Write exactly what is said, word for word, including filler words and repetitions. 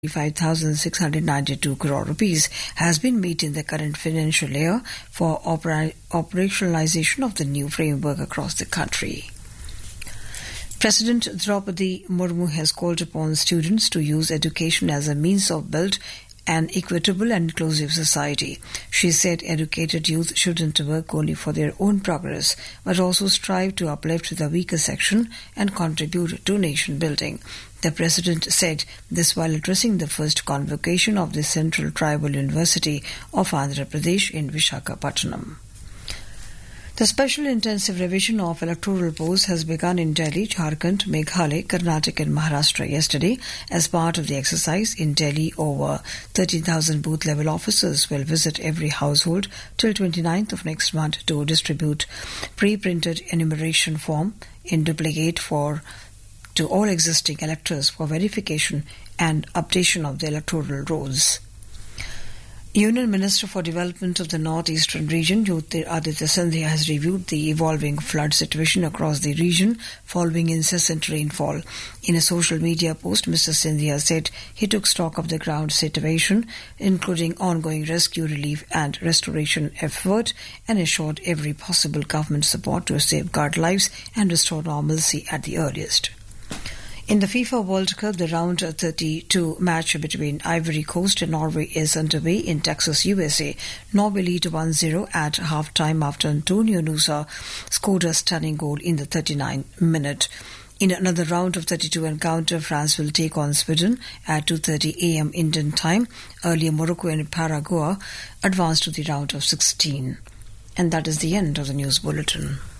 five thousand six hundred ninety-two crore rupees has been met in the current financial year for opera- operationalization of the new framework across the country. President Draupadi Murmu has called upon students to use education as a means of build an equitable and inclusive society. She said educated youth shouldn't work only for their own progress, but also strive to uplift the weaker section and contribute to nation building. The President said this while addressing the first convocation of the Central Tribal University of Andhra Pradesh in Visakhapatnam. The special intensive revision of electoral polls has begun in Delhi, Jharkhand, Meghalaya, Karnataka and Maharashtra yesterday. As part of the exercise in Delhi, over thirteen thousand booth-level officers will visit every household till twenty-ninth of next month to distribute pre-printed enumeration form in duplicate for to all existing electors for verification and updation of the electoral rolls. Union Minister for Development of the North-Eastern Region, Jyotir Aditya Scindia, has reviewed the evolving flood situation across the region following incessant rainfall. In a social media post, Mister Scindia said he took stock of the ground situation, including ongoing rescue, relief and restoration effort, and assured every possible government support to safeguard lives and restore normalcy at the earliest. In the FIFA World Cup, the round thirty-two match between Ivory Coast and Norway is underway in Texas, U S A. Norway lead one zero at half-time after Antonio Nusa scored a stunning goal in the thirty-ninth minute. In another round of thirty-two encounter, France will take on Sweden at two thirty a.m. Indian time. Earlier, Morocco and Paraguay advanced to the round of sixteen. And that is the end of the news bulletin.